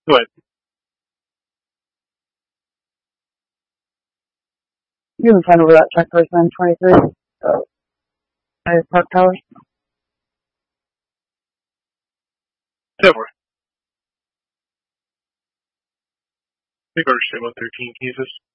Go ahead. You can find over that check person 23. Park Towers. Definitely. I think I understand 113 cases.